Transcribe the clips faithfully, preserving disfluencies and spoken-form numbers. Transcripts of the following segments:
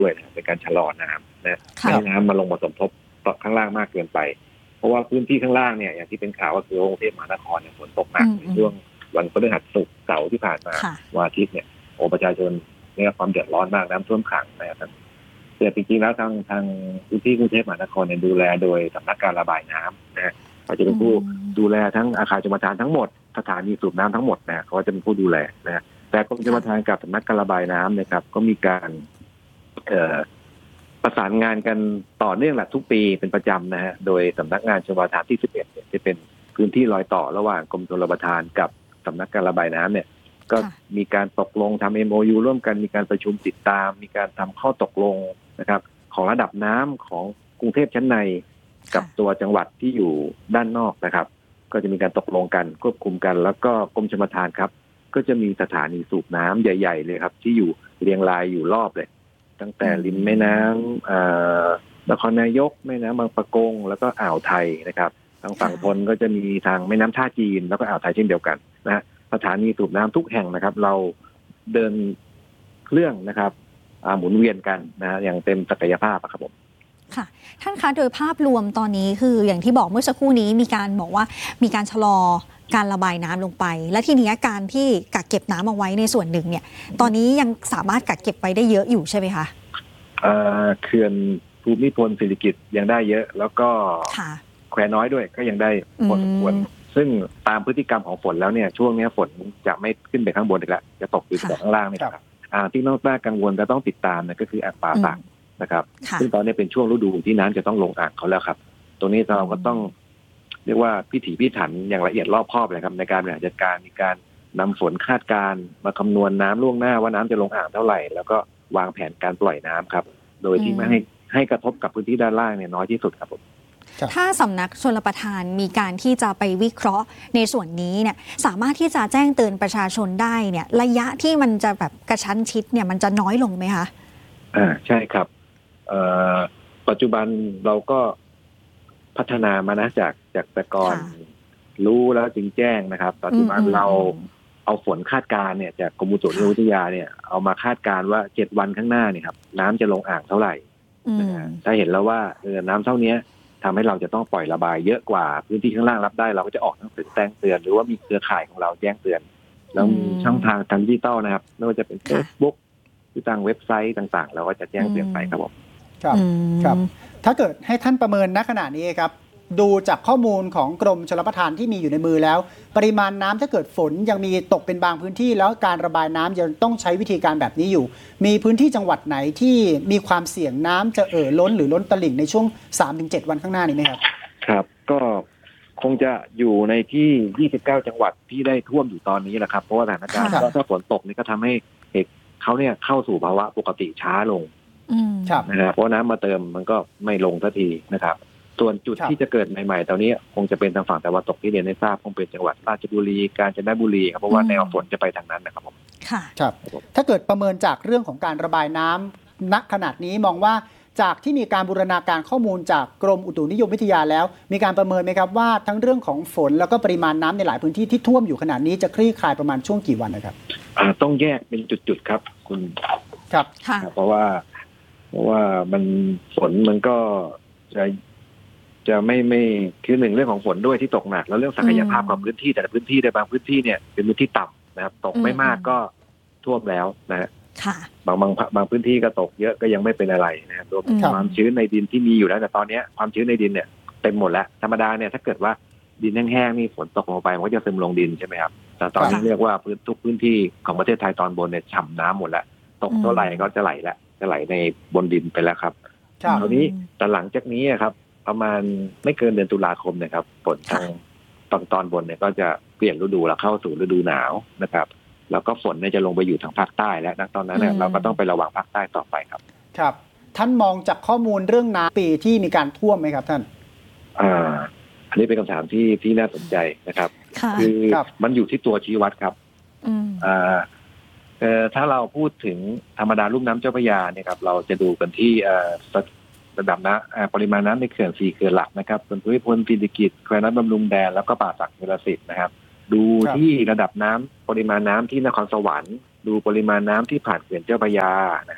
ด้วยนะเป็นการชะลอน้ำนะไม่ให้น้ำมาลงมาสมทบข้างล่างมากเกินไปเพราะว่าพื้นที่ข้างล่างเนี่ยอย่างที่เป็นข่าวก็คือกรุงเทพมหานครเนี่ยฝนตกหนักในช่วงวันพฤหัสศุกร์เสาร์ที่ผ่านมาวันอาทิตย์เนี่ยโอ้ประชาชนได้รับความเดือดร้อนมากน้ำท่วมขังนะครับแต่จริงๆแล้วทางทางพื้นที่กรุงเทพมหานครเนี่ยดูแลโดยสำนักการระบายน้ำนะเขาจะเป็นผู้ดูแลทั้งอาคารชลประทานทั้งหมดสถานีสูบน้ำทั้งหมดนะเขาจะเป็นผู้ดูแลนะแต่กรมชลประทานกับสำนักการระบายน้ำนะครับก็มีการเอ่อประสานงานกันต่อเนื่องแหละทุกปีเป็นประจำนะฮะโดยสำนักงานชลประทานที่สิบเอ็ดเนี่ยจะเป็นพื้นที่รอยต่อระหว่างกรมชลประทานกับสำนักการระบายน้ำเนี่ยก็มีการตกลงทำ เอ็ม โอ ยู ร่วมกันมีการประชุมติดตามมีการทำข้อตกลงนะครับของระดับน้ำของกรุงเทพชั้นในกับตัวจังหวัดที่อยู่ด้านนอกนะครับก็จะมีการตกลงกันควบคุมกันแล้วก็กรมชลประทานครับก็จะมีสถานีสูบน้ำใหญ่ๆเลยครับที่อยู่เรียงรายอยู่รอบเลยตั้งแต่ริมแม่น้ำนครนายกแม่น้ำบางปะกงแล้วก็อ่าวไทยนะครับทางฝั่งทนก็จะมีทางแม่น้ำท่าจีนแล้วก็อ่าวไทยเช่นเดียวกันนะสถานีสูบน้ำทุกแห่งนะครับเราเดินเครื่องนะครับหมุนเวียนกันนะอย่างเต็มศักยภาพครับผมค่ะท่านคะโดยภาพรวมตอนนี้คืออย่างที่บอกเมื่อสักครู่นี้มีการบอกว่ามีการชะลอการระบายน้ำลงไปและทีนี้การที่กักเก็บน้ำเอาไว้ในส่วนหนึ่งเนี่ยตอนนี้ยังสามารถกักเก็บไว้ได้เยอะอยู่ใช่ไหมคะเขื่อนภูมิพลศิริกิติ์ยังได้เยอะแล้วก็แควน้อยด้วยก็ยังได้พอสมควรซึ่งตามพฤติกรรมของฝนแล้วเนี่ยช่วงนี้ฝนจะไม่ขึ้นไปข้างบนอีกแล้วจะตกอยู่แต่ข้างล่างนี่ครับที่น้องน่ากังวลจะต้องติดตามนะก็คืออ่างป่าสักนะครับซึ่งตอนนี้เป็นช่วงฤดูที่น้ำจะต้องลงอ่างเขาแล้วครับตรงนี้เราก็ต้องเรียกว่าพิถีพิถันอย่างละเอียดรอบคอบเลยครับในการบริหารจัดการมีการนำฝนคาดการมาคำนวณน้ำล่วงหน้าว่าน้ำจะลงอ่างเท่าไหร่แล้วก็วางแผนการปล่อยน้ำครับโดยที่ไม่ให้ให้กระทบกับพื้นที่ด้านล่างเนี่ยน้อยที่สุดครับผมถ้าสำนักชลประทานมีการที่จะไปวิเคราะห์ในส่วนนี้เนี่ยสามารถที่จะแจ้งเตือนประชาชนได้เนี่ยระยะที่มันจะแบบกระชั้นชิดเนี่ยมันจะน้อยลงไหมคะอ่าใช่ครับปัจจุบันเราก็พัฒนามานะจากจากแต่ก่อนรู้แล้วจึงแจ้งนะครับปัจจุบันเราเอาฝนคาดการณ์เนี่ยจากกรมอุตุนิยมวิทยาเนี่ยเอามาคาดการณ์ว่าเจ็ดวันข้างหน้าเนี่ยครับน้ำจะลงอ่างเท่าไหร่ถ้าเห็นแล้วว่าเออน้ำเท่านี้ทำให้เราจะต้องปล่อยระบายเยอะกว่าพื้นที่ข้างล่างรับได้เราก็จะออกหนังสือแจ้งเตือนหรือว่ามีเครือข่ายของเราแจ้งเตือนแล้วมีช่องทางทางดิจิตอลนะครับไม่ว่าจะเป็น Facebook หรือทางเว็บไซต์ต่างๆเราก็จะแจ้งเตือนไปครับผมครับครับถ้าเกิดให้ท่านประเมินณขณะนี้ครับดูจากข้อมูลของกรมชลประทานที่มีอยู่ในมือแล้วปริมาณน้ำถ้าเกิดฝนยังมีตกเป็นบางพื้นที่แล้วการระบายน้ำยังต้องใช้วิธีการแบบนี้อยู่มีพื้นที่จังหวัดไหนที่มีความเสี่ยงน้ำจะเอ่อล้นหรือล้นตลิ่งในช่วง สามถึงเจ็ด วันข้างหน้านี้ไหมครับครับก็คงจะอยู่ในที่ยี่สิบเก้าจังหวัดที่ได้ท่วมอยู่ตอนนี้แหละครับเพราะว่าสถานการณ์ถ้าฝนตกนี่ก็ทำให้เขาเนี่ยเข้าสู่ภาวะปกติช้าลงนะครับเพราะน้ำมาเติมมันก็ไม่ลงทันทีนะครับส่วนจุดที่จะเกิดใหม่ๆตอนนี้คงจะเป็นทางฝั่งตะวันตกที่เรียนให้ทราบคงเป็นจังหวัดราชบุรีกาญจนบุรีครับเพราะว่าแนวฝนจะไปทางนั้นนะครับผมค่ะครับถ้าเกิดประเมินจากเรื่องของการระบายน้ำณขนาดนี้มองว่าจากที่มีการบูรณาการข้อมูลจากกรมอุตุนิยมวิทยาแล้วมีการประเมินไหมครับว่าทั้งเรื่องของฝนแล้วก็ปริมาณน้ำในหลายพื้นที่ที่ท่วมอยู่ขนาดนี้จะคลี่คลายประมาณช่วงกี่วันนะครับต้องแยกเป็นจุดๆครับคุณครับเพราะว่าเพราะว่ามันฝนมันก็จะจะไม่ไม่คือหนึ่งเรื่องของฝนด้วยที่ตกหนักแล้วเรื่องศักยภาพของพื้นที่แต่ละพื้นที่ในบางพื้นที่เนี่ยเป็นพื้นที่ต่ำนะครับตกไม่มากก็ท่วมแล้วนะฮะบางบางบางพื้นที่ก็ตกเยอะก็ยังไม่เป็นอะไรนะครับรวมถึงความชื้นในดินที่มีอยู่แล้วแต่ตอนนี้ความชื้นในดินเนี่ยเต็มหมดแล้วธรรมดาเนี่ยถ้าเกิดว่าดินแห้งๆนี่ฝนตกลงไปมันก็จะซึมลงดินใช่ไหมครับแต่ตอนนี้เรียกว่าพื้นทุกพื้นที่ของประเทศไทยตอนบนเนี่ยฉ่ำน้ำหมดแล้วตกเท่าไหร่ก็จะไหลแล้วจะไหลในบนดินไปแล้วครับคราวนี้แต่หลังจากนี้ครับประมาณไม่เกินเดือนตุลาคมนะครับฝนทางตอนตอนบนเนี่ยก็จะเปลี่ยนฤดูแล้วเข้าสู่ฤดูหนาวนะครับแล้วก็ฝนเนี่ยจะลงไปอยู่ทางภาคใต้แล้วตอนนั้นเนี่ยเราก็ต้องไประวังภาคใต้ต่อไปครับครับท่านมองจากข้อมูลเรื่องน้ำปีที่มีการท่วมไหมครับท่านอ่าอันนี้เป็นคำถามที่ที่น่าสนใจนะครับคือมันอยู่ที่ตัวชี้วัดครับอ่าเอ่อถ้าเราพูดถึงธรรมดาลุ่มน้ำเจ้าพระยาเนี่ยครับเราจะดูกันที่เอ่อระดับน้ำปริมาณน้ำในเขื่อนสี่เขื่อนหลักนะครับส่วนภูมิพลศิริกิติ์แควน้ำบำรุงแดนแล้วก็ป่าสักนรสิทธิ์นะครับดูที่ระดับน้ำปริมาณน้ำที่นครสวรรค์ดูปริมาณน้ำที่ผ่านเขื่อนเจ้าพระยานะครับ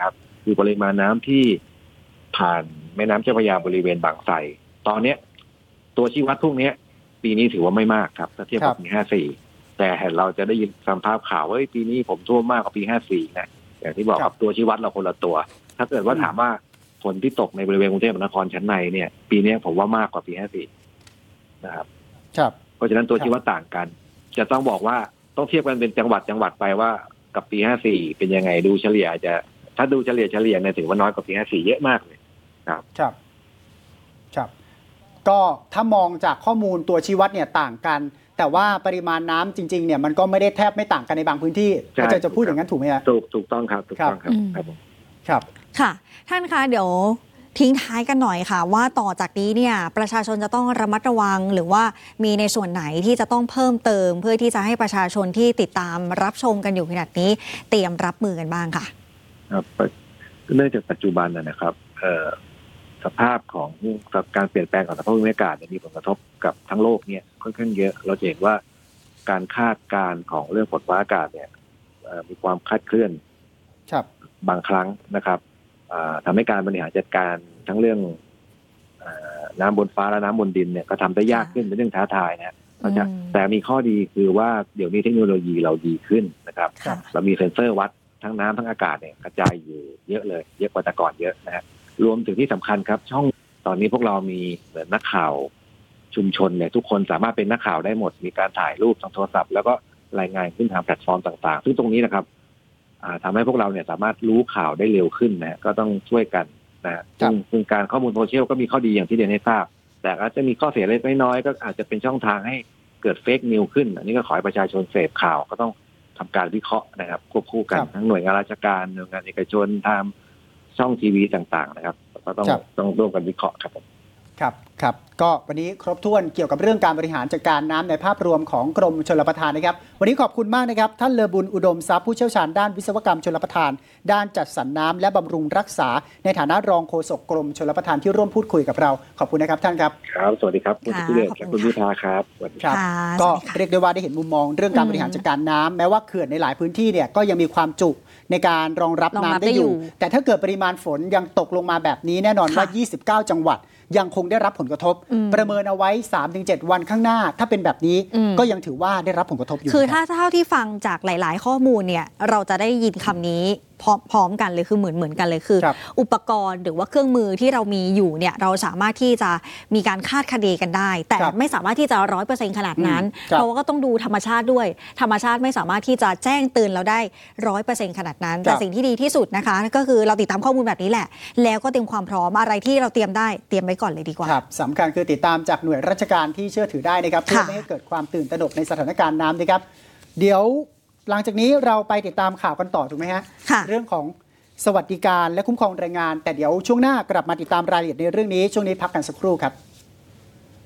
คือปริมาณน้ำที่ผ่านแม่น้ำเจ้าพระยาบริเวณบางไทรตอนเนี้ยตัวชี้วัดพวกนี้ปีนี้ถือว่าไม่มากครับถ้าเทียบกับปีห้าสี่แต่เราจะได้ยินสัมภาษณ์ข่าวว่าปีนี้ผมท่วมมากกว่าปีห้าสี่นะอย่างที่บอกครับตัวชี้วัดเราคนละตัวถ้าเกิดว่าถามว่าฝนที่ตกในบริเวณกรุงเทพมหานครชั้นในเนี่ยปีนี้ผมว่ามากกว่าปีห้าสี่นะครับเพราะฉะนั้นตัวชี้วัดต่างกันจะต้องบอกว่าต้องเทียบกันเป็นจังหวัดจังหวัดไปว่ากับปีห้าสี่เป็นยังไงดูเฉลี่ยจะถ้าดูเฉลี่ยเฉลี่ยเนี่ยถือว่าน้อยกว่าปีห้าสี่เยอะมากเลยครับครับครับก็ถ้ามองจากข้อมูลตัวชี้วัดเนี่ยต่างกันแต่ว่าปริมาณน้ำจริงๆเนี่ยมันก็ไม่ได้แทบไม่ต่างกันในบางพื้นที่อาจารย์จะพูดอย่างนั้นถูกไหมครับถูกถูกต้องครับถูกต้องครับครับครับค่ะท่านคะเดี๋ยวทิ้งท้ายกันหน่อยค่ะว่าต่อจากนี้เนี่ยประชาชนจะต้องระมัดระวังหรือว่ามีในส่วนไหนที่จะต้องเพิ่มเติมเพื่อที่จะให้ประชาชนที่ติดตามรับชมกันอยู่ขนาดนี้เตรียมรับมือกันบ้างค่ะครับเนื่องจากปัจจุบันนะครับสภาพของการเปลี่ยนแปลงของสภาพภูมิอากาศมีผลกระทบกับทั้งโลกเนี่ยค่อนข้างเยอะเราเห็นว่าการคาดการณ์ของเรื่องฝนฟ้าอากาศเนี่ยมีความคลาดเคลื่อนบางครั้งนะครับทำให้การบริหารจัดการทั้งเรื่องน้ำบนฟ้าและน้ำบนดินเนี่ยก็ทำได้ยากขึ้นเป็นเรื่องท้าทายนะแต่มีข้อดีคือว่าเดี๋ยวนี้เทคโนโลยีเราดีขึ้นนะครับเรามีเซ็นเซอร์วัดทั้งน้ำทั้งอากาศเนี่ยกระจายอยู่เยอะเลยเยอะกว่าแต่ก่อนเยอะนะฮะรวมถึงที่สำคัญครับช่องตอนนี้พวกเรามีเหมือนนักข่าวชุมชนเนี่ยทุกคนสามารถเป็นนักข่าวได้หมดมีการถ่ายรูปทางโทรศัพท์แล้วก็รายงานขึ้นทางแพลตฟอร์มต่างๆซึ่งตรงนี้นะครับทำให้พวกเราเนี่ยสามารถรู้ข่าวได้เร็วขึ้นนะก็ต้องช่วยกันนะซึ่งการข้อมูลโซเชียลก็มีข้อดีอย่างที่เรียนให้ทราบแต่ก็จะมีข้อเสียเล็กน้อยก็อาจจะเป็นช่องทางให้เกิดเฟกนิวขึ้นอันนี้ก็ขอให้ประชาชนเสพข่าวก็ต้องทำการวิเคราะห์นะครับควบคู่กันทั้งหน่วยงานราชการหน่วยงานเอกชนทำช่องทีวีต่างๆนะครับก็ต้องต้องร่วมกันวิเคราะห์ครับครับครับก็วันนี้ครบถ้วนเกี่ยวกับเรื่องการบริหารจัดการน้ำในภาพรวมของกรมชลประทานนะครับวันนี้ขอบคุณมากนะครับท่านเลอบุญอุดมทรัพย์ผู้เชี่ยวชาญด้านวิศวกรรมชลประทานด้านจัดสรรน้ำและบำรุงรักษาในฐานะรองโฆษกกรมชลประทานที่ร่วมพูดคุยกับเราขอบคุณนะครับท่านครับครับสวัสดีครับคุณพิเรศและคุณวิภาครับสวัสดีครับก็เรียกได้ว่าได้เห็นมุมมองเรื่องการบริหารจัดการน้ำแม้ว่าเขื่อนในหลายพื้นที่เนี่ยก็ยังมีความจุในการรองรับน้ำได้อยู่แต่ถ้าเกิดปริมาณฝนยังตกลงมาแบบนี้แน่นอนว่ายี่สิบเก้าจังหวัดยังคงได้รับผลกระทบประเมินเอาไว้ สามถึงเจ็ด วันข้างหน้าถ้าเป็นแบบนี้ก็ยังถือว่าได้รับผลกระทบอยู่คือถ้าเท่าที่ฟังจากหลายๆข้อมูลเนี่ยเราจะได้ยินคำนี้พร้อมกันเลยคือเหมือนเหมือนกันเลยคืออุปกรณ์หรือว่าเครื่องมือที่เรามีอยู่เนี่ยเราสามารถที่จะมีการคาดคะเนกันได้แต่ไม่สามารถที่จะ ร้อยเปอร์เซ็นต์ ขนาดนั้นเพราะว่าก็ต้องดูธรรมชาติด้วยธรรมชาติไม่สามารถที่จะแจ้งเตือนเราได้ ร้อยเปอร์เซ็นต์ ขนาดนั้นแต่สิ่งที่ดีที่สุดนะคะก็คือเราติดตามข้อมูลแบบนี้แหละแล้วก็เตรียมความพร้อมอะไรที่เราเตรียมได้เตรียมไว้ก่อนเลยดีกว่าสำคัญคือติดตามจากหน่วยราชการที่เชื่อถือได้นะครับเพื่อไม่ให้เกิดความตื่นตระหนกในสถานการณ์น้ำนะครับเดี๋ยวหลังจากนี้เราไปติดตามข่าวกันต่อถูกไหมฮะเรื่องของสวัสดิการและคุ้มครองแรงงานแต่เดี๋ยวช่วงหน้ากลับมาติดตามรายละเอียดในเรื่องนี้ช่วงนี้พักกันสักครู่ครับ